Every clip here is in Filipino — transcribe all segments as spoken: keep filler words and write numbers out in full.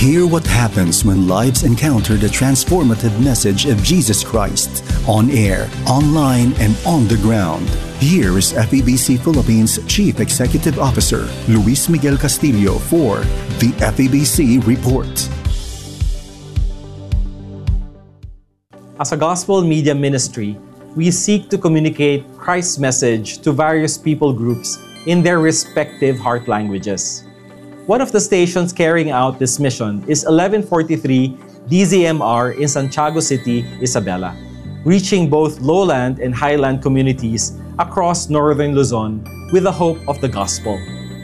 Hear what happens when lives encounter the transformative message of Jesus Christ on air, online, and on the ground. Here is F E B C Philippines Chief Executive Officer Luis Miguel Castillo for the F E B C Report. As a gospel media ministry, we seek to communicate Christ's message to various people groups in their respective heart languages. One of the stations carrying out this mission is eleven forty-three D Z M R in Santiago City, Isabela, reaching both lowland and highland communities across northern Luzon with the hope of the gospel.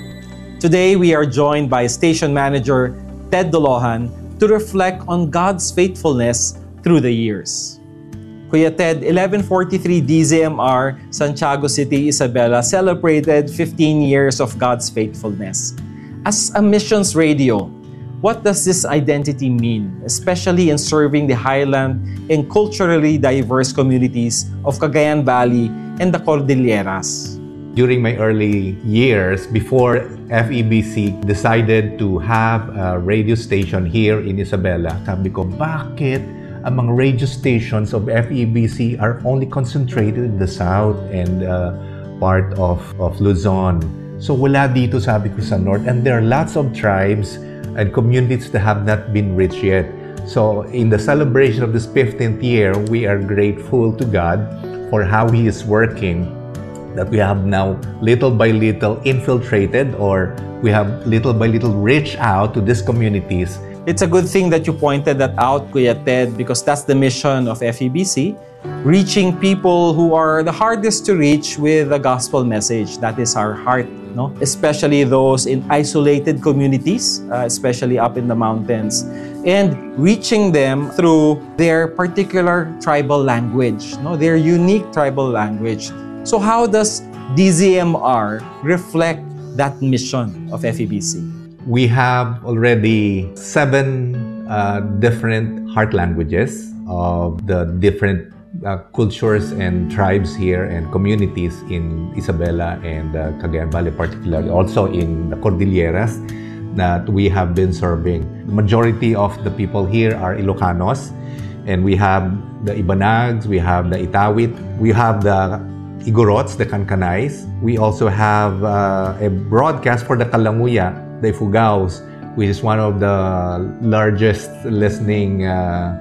Today, we are joined by station manager Ted Dolohan to reflect on God's faithfulness through the years. Kuya Ted, eleven forty-three D Z M R, Santiago City, Isabela celebrated fifteen years of God's faithfulness. As a missions radio, what does this identity mean, especially in serving the highland and culturally diverse communities of Cagayan Valley and the Cordilleras? During my early years, before F E B C decided to have a radio station here in Isabela, sabi ko, bakit ang mga radio stations of F E B C are only concentrated in the south and uh, part of, of Luzon? So wala dito, sabi ko, sa north. And there are lots of tribes and communities that have not been reached yet. So in the celebration of this fifteenth year, we are grateful to God for how He is working, that we have now little by little infiltrated, or we have little by little reached out to these communities. It's a good thing that you pointed that out, Kuya Ted, because that's the mission of F E B C, reaching people who are the hardest to reach with the gospel message. That is our heart, no? Especially those in isolated communities, uh, especially up in the mountains, and reaching them through their particular tribal language, no? Their unique tribal language. So how does D Z M R reflect that mission of F E B C? We have already seven uh, different heart languages of the different uh, cultures and tribes here and communities in Isabela and uh, Cagayan Valley, particularly also in the Cordilleras that we have been serving. The majority of the people here are Ilocanos, and we have the Ibanags, we have the Itawit, we have the Igorots, the Kankanays. We also have uh, a broadcast for the Kalanguya, the Ifugaos, which is one of the largest listening uh,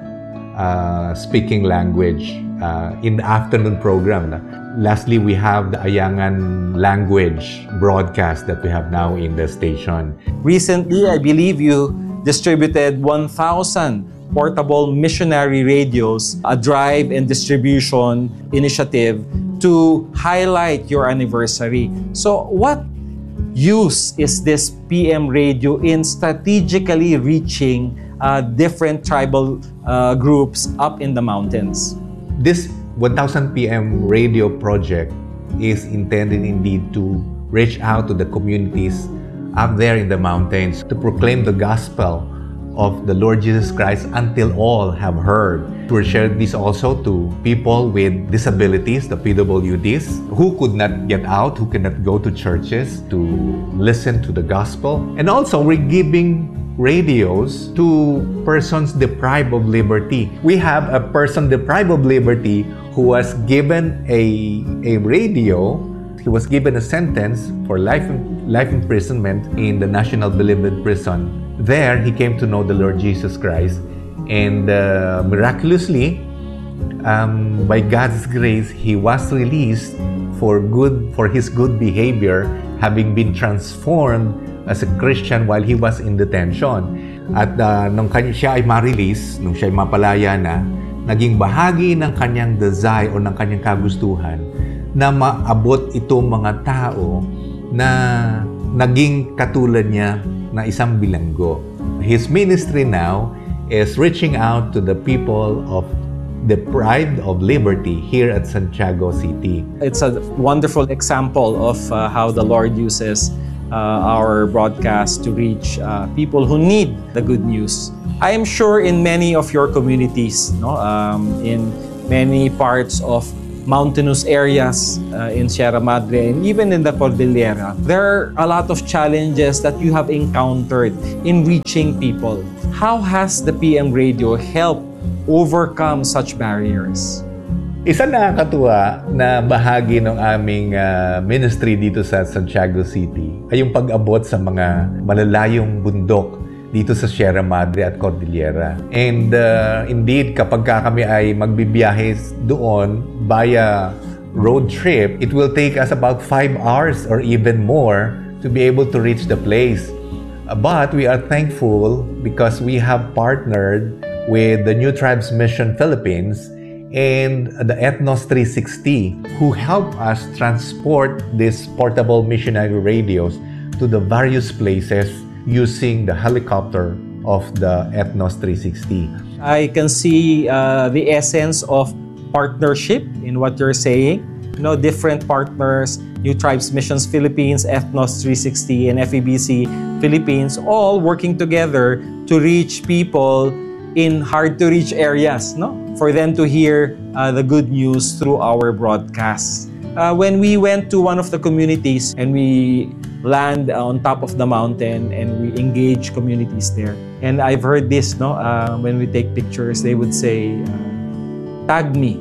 uh, speaking language uh, in the afternoon program. Lastly, we have the Ayangan language broadcast that we have now in the station. Recently, I believe you distributed one thousand portable missionary radios, a drive and distribution initiative to highlight your anniversary. So what use is this P M radio in strategically reaching uh, different tribal uh, groups up in the mountains? This one thousand P M radio project is intended indeed to reach out to the communities up there in the mountains to proclaim the gospel of the Lord Jesus Christ until all have heard. We share this also to people with disabilities, the P W Ds, who could not get out, who cannot go to churches to listen to the gospel. And also, we're giving radios to persons deprived of liberty. We have a person deprived of liberty who was given a, a radio. He was given a sentence for life, life imprisonment in the National Bilibid Prison. There, he came to know the Lord Jesus Christ, and uh, miraculously, um, by God's grace, he was released for good for his good behavior, having been transformed as a Christian while he was in detention. At uh, nung siya ay ma-release, nung siya ay mapalaya na, naging bahagi ng kanyang desire o ng kanyang kagustuhan na maabot itong mga tao na naging katulad niya na isang bilanggo. His ministry now is reaching out to the people of deprived of liberty here at Santiago City. It's a wonderful example of uh, how the Lord uses uh, our broadcast to reach uh, people who need the good news. I am sure in many of your communities, no, um, in many parts of mountainous areas uh, in Sierra Madre and even in the Cordillera. There are a lot of challenges that you have encountered in reaching people. How has the P M Radio helped overcome such barriers? Isa nakakatuwa na bahagi ng aming uh, ministry dito sa Santiago City ay yung pag-abot sa mga malalayong bundok dito sa Sierra Madre at Cordillera. And uh, indeed, kapag kami ay magbibiyahe doon via road trip, it will take us about five hours or even more to be able to reach the place. Uh, but we are thankful because we have partnered with the New Tribes Mission Philippines and the Ethnos three sixty, who help us transport these portable missionary radios to the various places using the helicopter of the Ethnos three sixty. I can see uh, the essence of partnership in what you're saying. You know, different partners, New Tribes Missions Philippines, Ethnos three sixty, and F E B C Philippines, all working together to reach people in hard-to-reach areas, no? For them to hear uh, the good news through our broadcasts. Uh, when we went to one of the communities and we land on top of the mountain and we engage communities there. And I've heard this, no, uh, when we take pictures, they would say, uh, tag me.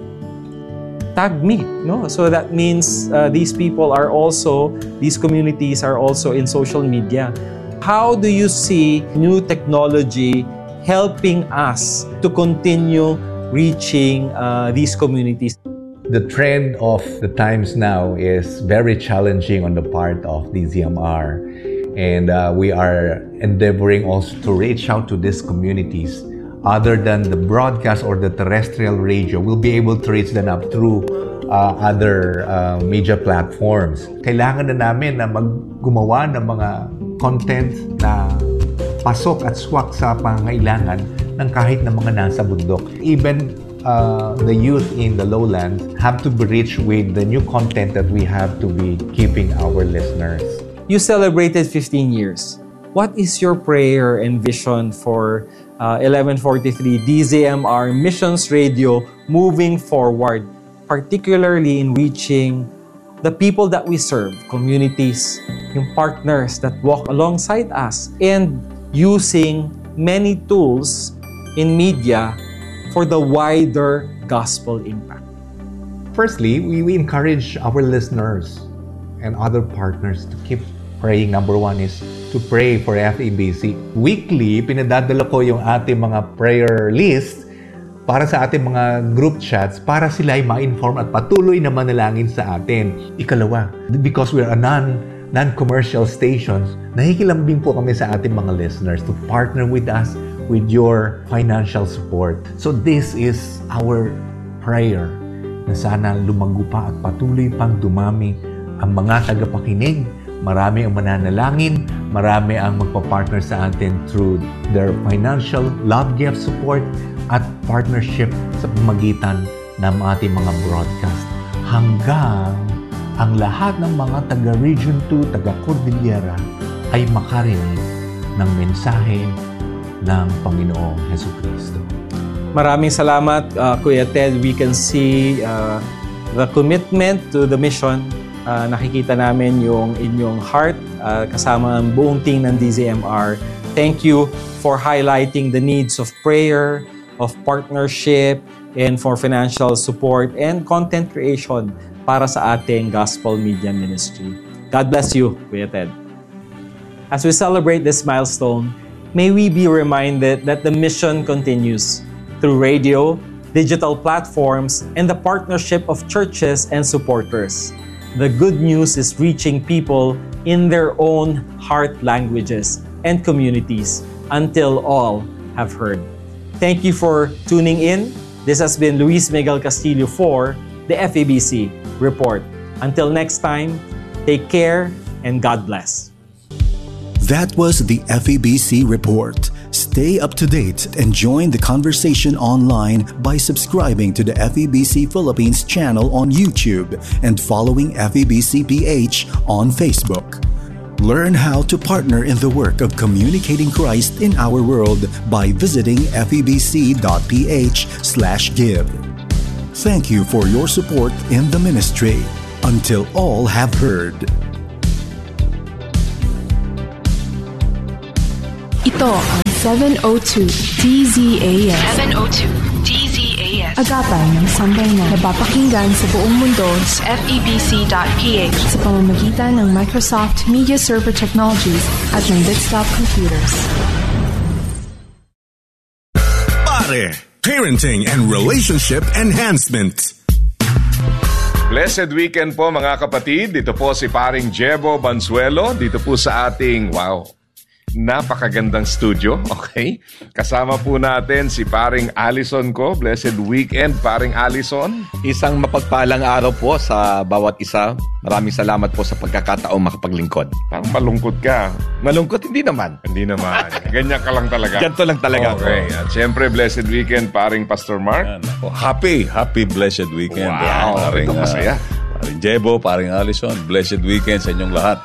Tag me, no? So that means uh, these people are also, these communities are also in social media. How do you see new technology helping us to continue reaching uh, these communities? The trend of the times now is very challenging on the part of D Z M R, and uh, we are endeavoring also to reach out to these communities. Other than the broadcast or the terrestrial radio, we'll be able to reach them up through uh, other uh, media platforms. Kailangan na namin na maggumawa ng mga content na pasok at swak sa pangailangan ng kahit na mga nasa bundok. Even Uh, the youth in the lowlands have to be reached with the new content that we have to be keeping our listeners. You celebrated fifteen years. What is your prayer and vision for uh, eleven forty-three D Z M R Missions Radio moving forward, particularly in reaching the people that we serve, communities, yung partners that walk alongside us, and using many tools in media for the wider gospel impact? Firstly, we, we encourage our listeners and other partners to keep praying. Number one is to pray for F E B C. Weekly, pinadadala ko yung ating mga prayer list para sa ating mga group chats para sila ay ma-inform at patuloy na manalangin sa atin. Ikalawa, because we are a non, non-commercial stations, nahikilambing po kami sa ating mga listeners to partner with us with your financial support. So this is our prayer na sana lumago pa at patuloy pang dumami ang mga tagapakinig. Marami ang mananalangin, marami ang magpa-partner sa atin through their financial love gift support at partnership sa pamagitan ng ating mga broadcast. Hanggang ang lahat ng mga taga-Region two, taga-Cordillera ay makarinig ng mensahe ng Panginoong Jesucristo. Maraming salamat, uh, Kuya Ted. We can see uh, the commitment to the mission. Uh, nakikita namin yung inyong heart uh, kasama ang buong team ng D Z M R. Thank you for highlighting the needs of prayer, of partnership, and for financial support and content creation para sa ating gospel media ministry. God bless you, Kuya Ted. As we celebrate this milestone, may we be reminded that the mission continues through radio, digital platforms, and the partnership of churches and supporters. The good news is reaching people in their own heart languages and communities until all have heard. Thank you for tuning in. This has been Luis Miguel Castillo for the F E B C Report. Until next time, take care and God bless. That was the F E B C Report. Stay up to date and join the conversation online by subscribing to the F E B C Philippines channel on YouTube and following F E B C P H on Facebook. Learn how to partner in the work of communicating Christ in our world by visiting f e b c dot p h slash give. Thank you for your support in the ministry. Until all have heard. Ito ang seven oh two D Z A S. seven oh two D Z A S. Agapay ng sambayanan. Napapakinggan sa buong mundo sa F E B C dot P H sa pamamagitan ng Microsoft Media Server Technologies at ng Desktop Computers. Pare, Parenting and Relationship Enhancement. Blessed weekend po mga kapatid. Dito po si paring Jebo Banzuelo. Dito po sa ating, wow, napakagandang studio, okay? Kasama po natin si paring Allison ko. Blessed weekend, paring Allison. Isang mapagpalang araw po sa bawat isa. Maraming salamat po sa pagkakataong makapaglingkod. Parang malungkot ka. Malungkot? Hindi naman. Hindi naman. Ganyan ka lang talaga. Ganito lang talaga. Okay. At syempre, blessed weekend, paring Pastor Mark. Happy, happy blessed weekend. Wow, paring, ito masaya. Uh, paring Jebo, paring Allison, blessed weekend sa inyong lahat.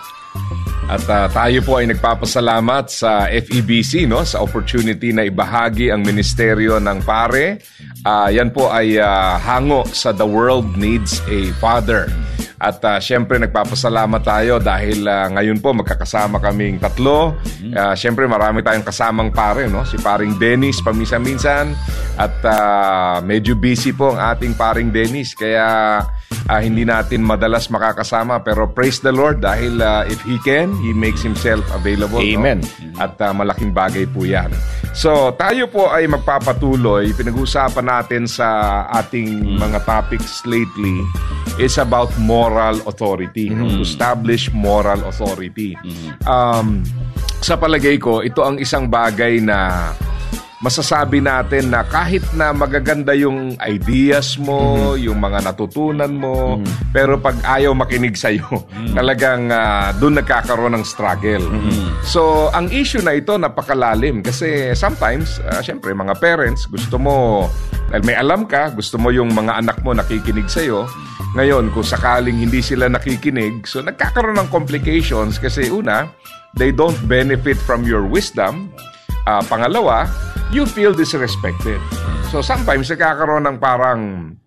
At uh, tayo po ay nagpapasalamat sa F E B C, no, sa opportunity na ibahagi ang ministeryo ng pare. Uh, yan po ay uh, hango sa The World Needs a Father. At uh, syempre nagpapasalamat tayo dahil uh, ngayon po magkakasama kaming tatlo. Uh, syempre marami tayong kasamang pare, no? Si paring Dennis paminsan-minsan. At uh, medyo busy po ang ating paring Dennis. Kaya uh, hindi natin madalas makakasama. Pero praise the Lord dahil uh, if He can, He makes Himself available. Amen. No? At uh, malaking bagay po yan. So tayo po ay magpapatuloy. Pinag-uusapan natin sa ating mga topics lately is about moral authority. Mm-hmm. No? Establish moral authority. Mm-hmm. Um, sa palagay ko, ito ang isang bagay na masasabi natin na kahit na magaganda yung ideas mo, mm-hmm. yung mga natutunan mo, mm-hmm. pero pag ayaw makinig sa'yo, mm-hmm. talagang uh, doon nagkakaroon ng struggle. Mm-hmm. So, ang issue na ito napakalalim kasi sometimes, uh, syempre, mga parents, gusto mo, dahil may alam ka, gusto mo yung mga anak mo nakikinig sa'yo. Ngayon, kung sakaling hindi sila nakikinig, so nagkakaroon ng complications kasi una, they don't benefit from your wisdom. Uh, pangalawa, you feel disrespected. So sometimes nagkakaroon ng parang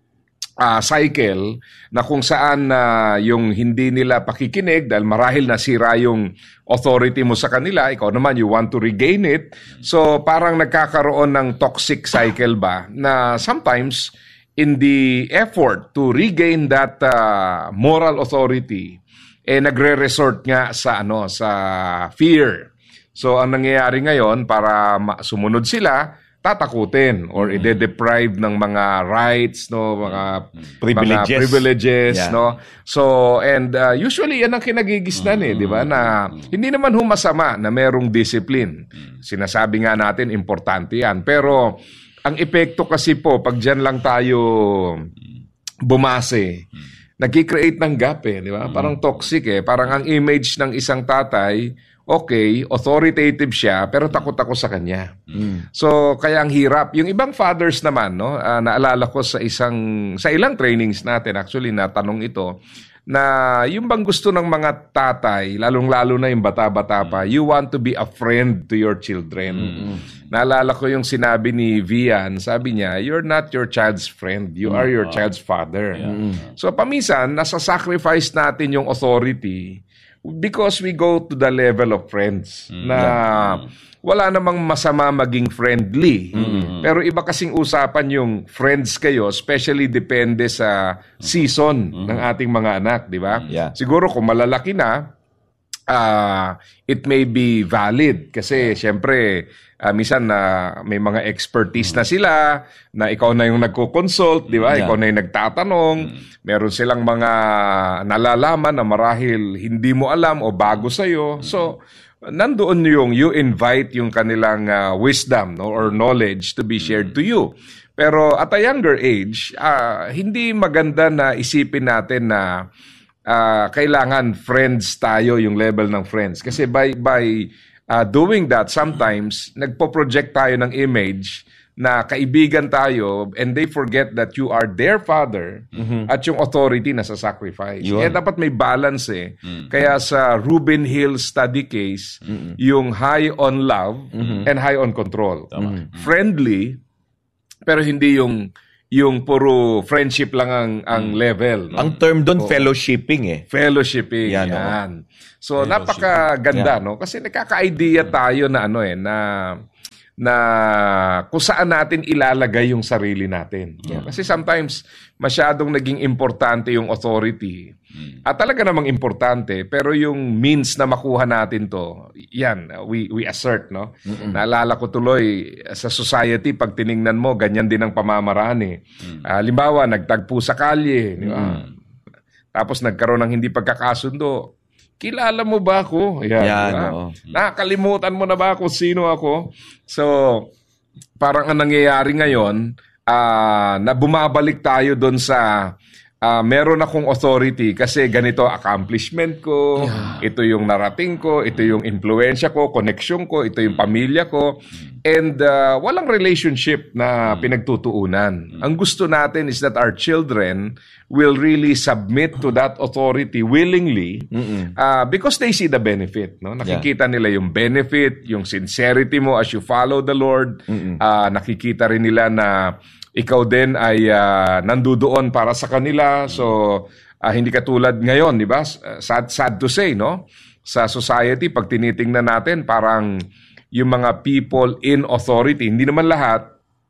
uh, cycle na kung saan uh, yung hindi nila pakikinig dahil marahil nasira yung authority mo sa kanila, ikaw naman you want to regain it. So parang nagkakaroon ng toxic cycle ba na sometimes in the effort to regain that uh, moral authority, eh nagre-resort nga sa ano sa fear. So, ang nangyayari ngayon, para sumunod sila, tatakutin or mm-hmm. ide-deprive ng mga rights, no, mga privileges, mga privileges yeah. no. So, and uh, usually yan ang kinagigisnan mm-hmm. eh, di ba? Na hindi naman humasama na merong discipline. Sinasabi nga natin, importante yan. Pero, ang epekto kasi po, pag dyan lang tayo bumase, nag-create ng gap eh, di ba? Parang toxic eh. Parang ang image ng isang tatay, okay, authoritative siya, pero takot ako sa kanya. Mm. So, kaya ang hirap. Yung ibang fathers naman, no, uh, naalala ko sa isang, sa ilang trainings natin, actually, natanong ito, na yung bang gusto ng mga tatay, lalong-lalo na yung bata-bata pa, you want to be a friend to your children. Mm-hmm. Naalala ko yung sinabi ni Vian, sabi niya, you're not your child's friend, you mm-hmm. are your child's father. Yeah. So, paminsan, nasa-sacrifice natin yung authority because we go to the level of friends mm-hmm. na wala namang masama maging friendly. Mm-hmm. Pero iba kasing usapan yung friends kayo, especially depende sa season mm-hmm. ng ating mga anak, di ba? Yeah. Siguro kung malalaki na, uh, it may be valid kasi yeah. syempre, uh, minsan na uh, may mga expertise mm-hmm. na sila, na ikaw na yung nagko-consult, di ba? Yeah. Ikaw na yung nagtatanong, mm-hmm. meron silang mga nalalaman na marahil hindi mo alam o bago sa'yo. Mm-hmm. So, nandoon yung you invite yung kanilang uh, wisdom no, or knowledge to be shared to you. Pero at a younger age, uh, hindi maganda na isipin natin na uh, kailangan friends tayo, yung level ng friends. Kasi by, by uh, doing that, sometimes nagpo-project tayo ng image na kaibigan tayo and they forget that you are their father mm-hmm. at yung authority na sa sacrifice. Kaya dapat may balance eh. Mm-hmm. Kaya sa Ruben Hill study case, mm-hmm. yung high on love mm-hmm. and high on control. Mm-hmm. Friendly, pero hindi yung yung puro friendship lang ang ang level. No? Ang term doon, Oo. fellowshipping eh. Fellowshipping. Yan, Yan. oo. So, napakaganda, no? Kasi nakaka-idea tayo na ano eh, na na kung saan natin ilalagay yung sarili natin. Yeah. Kasi sometimes masyadong naging importante yung authority. Mm. At talaga namang importante, pero yung means na makuha natin to, yan, we we assert, no? Mm-mm. Naalala ko tuloy sa society, pag tiningnan mo, ganyan din ang pamamaraan eh. Mm. Uh, limbawa, nagtagpo sa kalye, di ba? Mm. Tapos nagkaroon ng hindi pagkakasundo. Kilala mo ba ako? Yan, Yan diba? Nakakalimutan mo na ba kung sino ako? So, parang ang nangyayari ngayon, uh, na bumabalik tayo doon sa uh, meron akong authority kasi ganito accomplishment ko, yeah. ito yung narating ko, ito yung influensya ko, connection ko, ito yung pamilya ko, and uh, walang relationship na pinagtutuunan. Ang gusto natin is that our children will really submit to that authority willingly uh, because they see the benefit. No? Nakikita yeah. nila yung benefit, yung sincerity mo as you follow the Lord. Uh, nakikita rin nila na ikaw din ay uh, nandudoon para sa kanila. So, uh, hindi katulad ngayon, di ba? Sad, sad to say, no? Sa society, pag tinitingnan natin, parang yung mga people in authority, hindi naman lahat,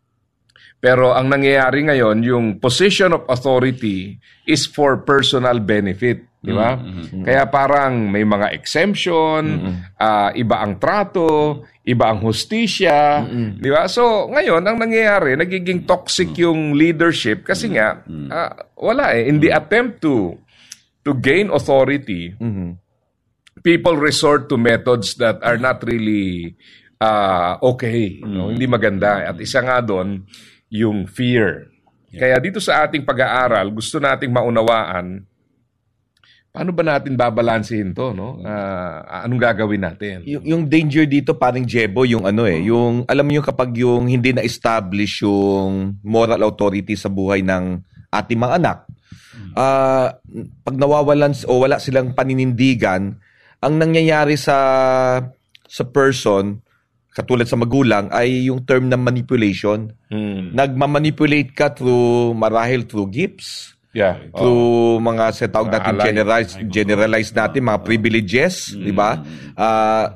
pero ang nangyayari ngayon, yung position of authority is for personal benefit, di ba? Mm-hmm. Kaya parang may mga exemption, mm-hmm. uh, iba ang trato, iba ang hustisya, mm-hmm. di ba? So, ngayon, ang nangyayari, nagiging toxic yung leadership kasi nga, uh, wala eh. In the attempt to to gain authority, mm-hmm. people resort to methods that are not really uh, okay. Mm-hmm. No? Hindi maganda. At isa nga doon, yung fear. Yeah. Kaya dito sa ating pag-aaral, gusto nating maunawaan paano ba natin babalansehin to, no? Uh, anong gagawin natin? Y- yung danger dito, parang Jebo, yung ano eh, yung alam mo yung kapag yung hindi na-establish yung moral authority sa buhay ng ating mga anak, uh, pag nawawalan o wala silang paninindigan, ang nangyayari sa sa person, katulad sa magulang, ay yung term ng manipulation. Hmm. Nagmamanipulate ka through, marahil through gifts, yeah. through oh. mga sa tawag natin generalize, generalize natin, mga privileges, hmm. di ba? Uh,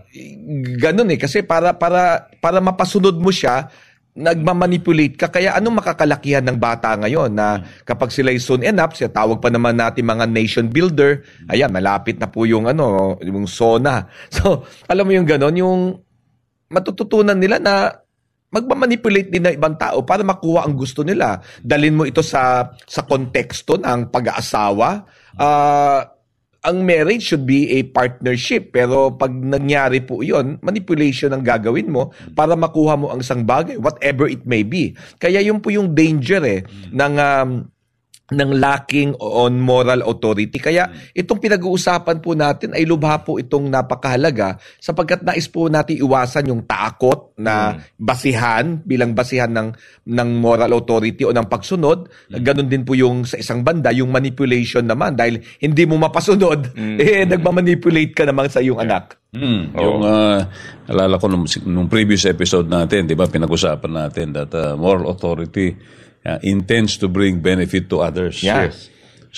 ganun eh, kasi para, para, para mapasunod mo siya, nagmamanipulate ka. Kaya anong makakalakihan ng bata ngayon na kapag sila soon enough, siya tawag pa naman natin mga nation builder, ayan, malapit na po yung ano, yung SONA. So, alam mo yung ganon, yung matututunan nila na magmamanipulate din ng ibang tao para makuha ang gusto nila. Dalhin mo ito sa sa konteksto ng pag-aasawa. Uh, ang marriage should be a partnership. Pero pag nangyari po yun, manipulation ang gagawin mo para makuha mo ang isang bagay, whatever it may be. Kaya yun po yung danger eh, ng... Um, ng lacking on moral authority. Kaya itong pinag-uusapan po natin ay lubha po itong napakahalaga sapagkat nais po natin iwasan yung takot na basihan bilang basihan ng ng moral authority o ng pagsunod. Ganon din po yung sa isang banda, yung manipulation naman dahil hindi mo mapasunod, mm. eh nagmamanipulate ka naman sa iyong yeah. anak. Mm. Oh. Yung uh, alala ko nung, nung previous episode natin, di ba, pinag-usapan natin that uh, moral authority Uh, intends to bring benefit to others. Yes.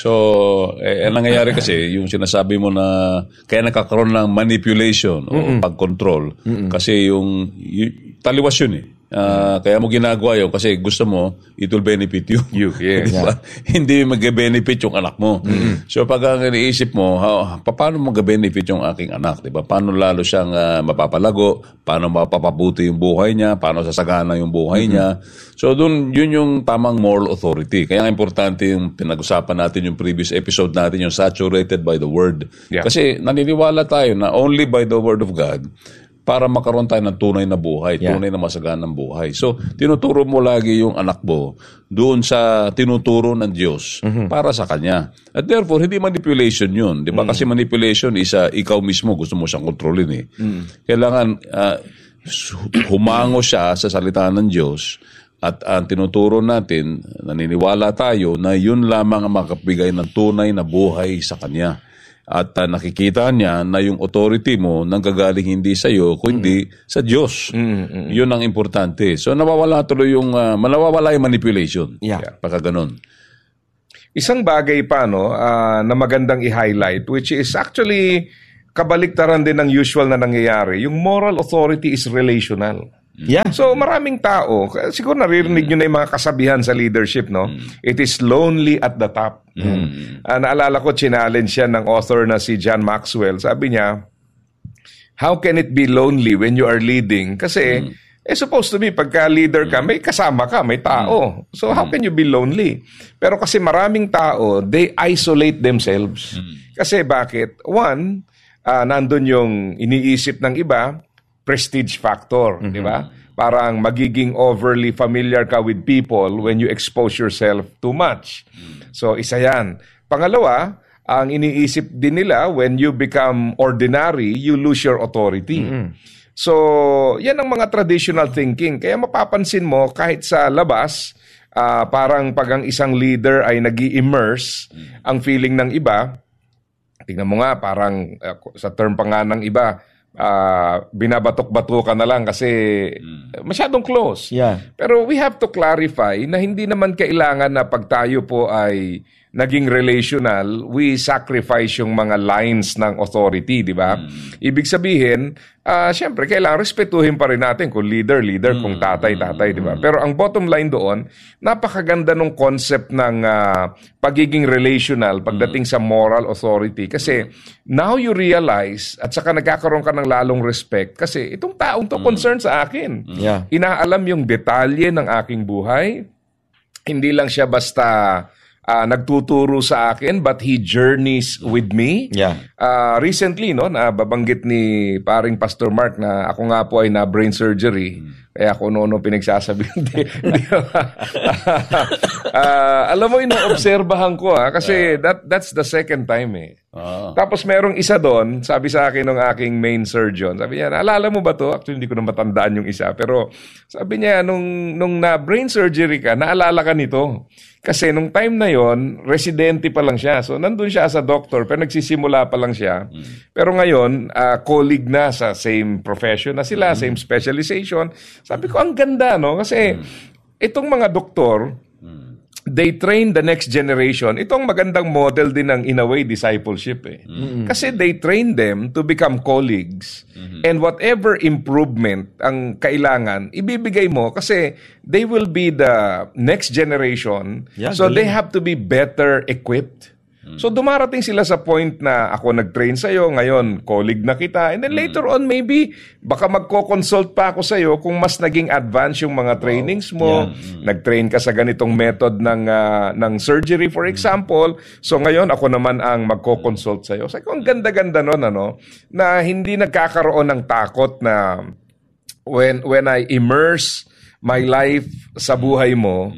So, eh, ang nangyayari kasi, yung sinasabi mo na kaya nakakaroon ng manipulation o pag-control. Mm-mm. Kasi yung, yung taliwas yun eh. Uh, kaya mo ginagawa yun kasi gusto mo, it will benefit you. You, yes. Diba? Yeah. Hindi mag-benefit yung anak mo. Mm-hmm. So pag ang iniisip mo, how, paano mag-benefit yung aking anak? Diba? Paano lalo siyang uh, mapapalago? Paano mapapabuti yung buhay niya? Paano sasagana yung buhay mm-hmm. niya? So dun, yun yung tamang moral authority. Kaya importante yung pinag-usapan natin yung previous episode natin, yung saturated by the Word. Yeah. Kasi naniniwala tayo na only by the Word of God para makaroon tayo ng tunay na buhay, yeah. tunay na masaganang buhay. So, tinuturo mo lagi yung anak mo doon sa tinuturo ng Diyos mm-hmm. para sa Kanya. At therefore, hindi manipulation yun. Di ba? Mm-hmm. Kasi manipulation is uh, ikaw mismo gusto mo siyang kontrolin eh. Mm-hmm. Kailangan uh, humango siya sa salita ng Diyos at ang uh, tinuturo natin, naniniwala tayo na yun lamang ang makapigay ng tunay na buhay sa Kanya. at uh, nakikita niya na yung authority mo nanggagaling hindi sa iyo kundi mm. sa Diyos. Mm-hmm. Yun ang importante. So nawawala tuloy yung uh, nawawala yung manipulation. Yeah. Pagka ganun. Isang bagay pa no uh, na magandang i-highlight, which is actually kabaliktaran din ng usual na nangyayari. Yung moral authority is relational. Yeah. So maraming tao, siguro naririnig nyo na yung mga kasabihan sa leadership, no? Mm. It is lonely at the top. Mm. Uh, naalala ko, challenge siya ng author na si John Maxwell. Sabi niya, how can it be lonely when you are leading? Kasi, mm. eh supposed to be, pagka leader ka, may kasama ka, may tao. So how can you be lonely? Pero kasi maraming tao, they isolate themselves. Mm. Kasi bakit? One, uh, nandun yung iniisip ng iba, prestige factor, mm-hmm. di ba? Parang magiging overly familiar ka with people when you expose yourself too much. Mm-hmm. So, isa yan. Pangalawa, ang iniisip din nila, when you become ordinary, you lose your authority. Mm-hmm. So, yan ang mga traditional thinking. Kaya mapapansin mo, kahit sa labas, uh, parang pag ang isang leader ay nag-i-immerse, mm-hmm. ang feeling ng iba, tingnan mo nga, parang uh, sa term pa nga ng iba, Uh, binabatok-bato ka na lang kasi mm. masyadong close. Yeah. Pero we have to clarify na hindi naman kailangan na pag tayo po ay naging relational, we sacrifice yung mga lines ng authority, di ba? Mm. Ibig sabihin, uh, syempre, kailangan respetuhin pa rin natin kung leader, leader, mm. kung tatay, tatay, di ba? Pero ang bottom line doon, napakaganda ng concept ng uh, pagiging relational pagdating mm. sa moral authority. Kasi now you realize, at saka nagkakaroon ka ng lalong respect, kasi itong taong to mm. concern sa akin. Yeah. Inaalam yung detalye ng aking buhay. Hindi lang siya basta Uh, nagtuturo sa akin, but he journeys with me. Yeah. Uh, recently, no, nababanggit ni paring Pastor Mark na ako nga po ay na brain surgery. Hmm. Kaya ako noon pinagsasabi. uh, alam mo, inoobserbahan ko ha, kasi yeah. that that's the second time eh. Oh. Tapos merong isa doon, sabi sa akin ng aking main surgeon, sabi niya, naalala mo ba to? Actually, hindi ko na matandaan yung isa. Pero sabi niya, nung, nung na brain surgery ka, naalala ka nito. Kasi nung time na yon, residente pa lang siya. So, nandun siya as a doctor, pero nagsisimula pa lang siya. Mm. Pero ngayon, uh, colleague na sa same profession na sila, mm. same specialization. Sabi ko, ang ganda, no? Kasi mm. itong mga doktor, they train the next generation. Itong magandang model din ng, in a way, discipleship eh. Mm-hmm. Kasi they train them to become colleagues. Mm-hmm. And whatever improvement ang kailangan, ibibigay mo kasi they will be the next generation. Yeah, so galing. They have to be better equipped. So dumarating sila sa point na ako nag-train sa'yo, ngayon colleague na kita, and then later on maybe baka magko-consult pa ako sa'yo kung mas naging advanced yung mga trainings mo, yeah. nag-train ka sa ganitong method ng uh, ng surgery for example, so ngayon ako naman ang magko-consult sa'yo. So ang ganda-ganda nun, ano, na hindi nagkakaroon ng takot na when when I immerse my life sa buhay mo,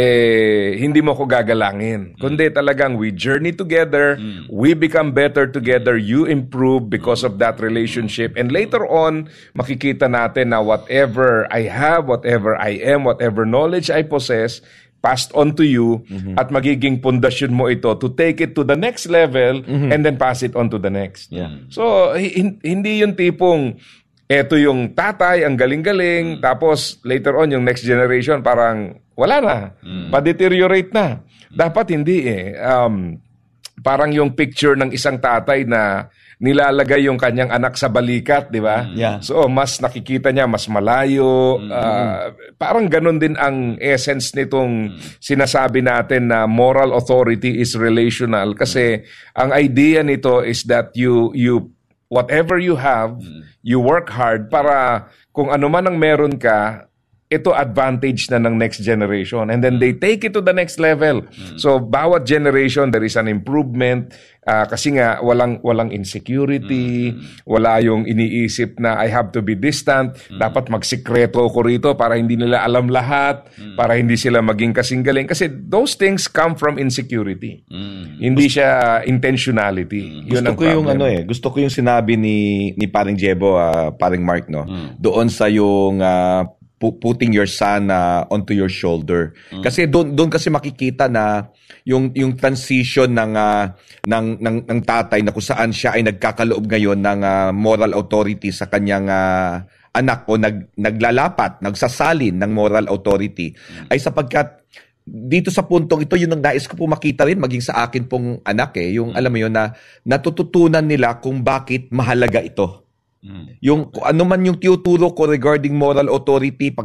eh, hindi mo ko gagalangin. Kundi talagang we journey together, mm. we become better together, you improve because of that relationship. And later on, makikita natin na whatever I have, whatever I am, whatever knowledge I possess, passed on to you, mm-hmm. at magiging pundasyon mo ito to take it to the next level, mm-hmm. and then pass it on to the next. Yeah. So, h- hindi yung tipong eto yung tatay, ang galing-galing, mm. tapos later on yung next generation parang wala na, mm. pa-deteriorate na. Dapat hindi eh. Um, parang yung picture ng isang tatay na nilalagay yung kanyang anak sa balikat, di ba? Mm. Yeah. So, mas nakikita niya, mas malayo. Mm. Uh, parang ganun din ang essence nitong mm. sinasabi natin na moral authority is relational. Kasi mm. ang idea nito is that you you whatever you have, mm. you work hard para kung ano man ang meron ka, ito advantage na ng next generation. And then they take it to the next level. Mm. So, bawat generation, there is an improvement. Uh, kasi nga, walang, walang insecurity, mm. wala yung iniisip na I have to be distant. Mm. Dapat magsikreto ko rito para hindi nila alam lahat, mm. para hindi sila maging kasing galing. Kasi those things come from insecurity. Mm. Hindi gusto, siya intentionality. Mm. Yun gusto ko problem. yung ano eh, gusto ko yung sinabi ni, ni paring Jebo, uh, paring Mark, no? Mm. Doon sa yung... Uh, pu- putting your son uh, onto your shoulder. Mm. Kasi doon doon kasi makikita na yung yung transition ng uh, ng, ng ng tatay na kung saan siya ay nagkakaloob ngayon ng uh, moral authority sa kanyang uh, anak o nag naglalapat, nagsasalin ng moral authority mm. ay sapagkat dito sa puntong ito, yun ang nais ko po makita rin maging sa akin pong anak eh, yung alam mo yun na natututunan nila kung bakit mahalaga ito. Mm. Yung ano man yung tinuturo ko regarding moral authority, pag